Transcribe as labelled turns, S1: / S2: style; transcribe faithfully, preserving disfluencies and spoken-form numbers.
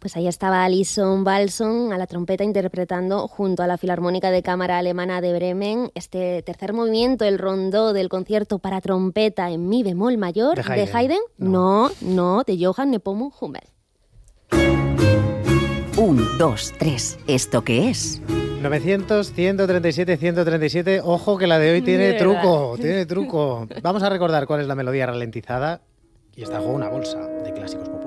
S1: Pues ahí estaba Alison Balson a la trompeta interpretando junto a la Filarmónica de Cámara Alemana de Bremen este tercer movimiento, el rondó del concierto para trompeta en mi bemol mayor
S2: de Haydn.
S1: ¿De Haydn? No, no, no de Johann Nepomuk Hummel.
S3: Un, dos, tres. ¿Esto qué es?
S2: novecientos, ciento treinta y siete, ciento treinta y siete. Ojo que la de hoy tiene truco, tiene truco. Vamos a recordar cuál es la melodía ralentizada. Y está en juego una bolsa de clásicos populares.